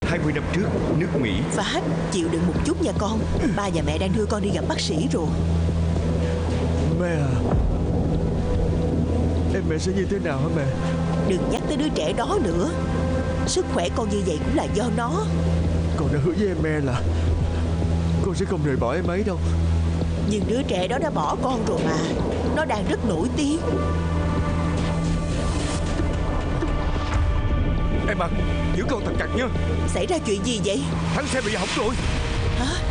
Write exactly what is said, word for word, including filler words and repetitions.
hai mươi năm trước, nước Mỹ. Phát, chịu đựng một chút nha con. Ba và mẹ đang đưa con đi gặp bác sĩ rồi. Mẹ à, em mẹ sẽ như thế nào hả mẹ? Đừng nhắc tới đứa trẻ đó nữa. Sức khỏe con như vậy cũng là do nó. Con đã hứa với em mẹ là con sẽ không rời bỏ em ấy đâu. Nhưng đứa trẻ đó đã bỏ con rồi mà. Nó đang rất nổi tiếng. Em à, giữ con thật chặt nha. Xảy ra chuyện gì vậy? Thắng xe bị hỏng rồi. Hả?